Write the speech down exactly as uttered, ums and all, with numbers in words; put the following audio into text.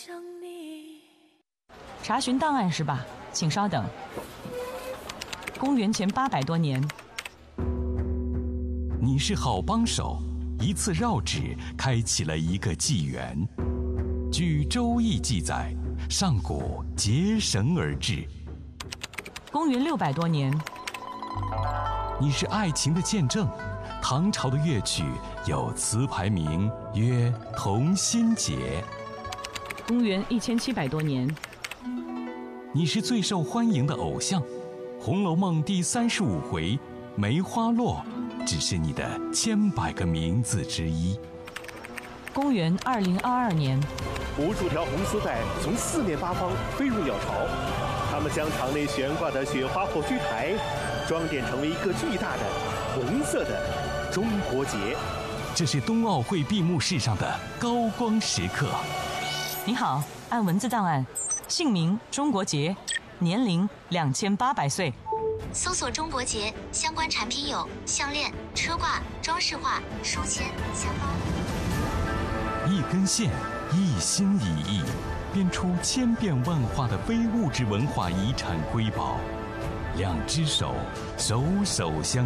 查询档案是吧？请稍等。公元前八百多年， 你是好帮手，一次绕指开启了一个纪元。据《周易》记载，上古结绳而治。 公元六百多年， 你是爱情的见证。唐朝的乐曲有词牌名曰《同心结》。 公元一千七百多年， 你是最受欢迎的偶像，《红楼梦》第三十五回梅花落只是你的千百个名字之一。 公元二零二二年， 无数条红丝带从四面八方飞入鸟巢，它们将场内悬挂的雪花火炬台装点成为一个巨大的红色的中国结。 这是冬奥会闭幕式上的高光时刻。 你好，按文字档案，姓名中国结，年龄两千八百岁。 搜索中国结相关产品有项链、车挂、装饰画、书签、香包。 一根线，一心一意，编出千变万化的非物质文化遗产瑰宝。两只手，手手相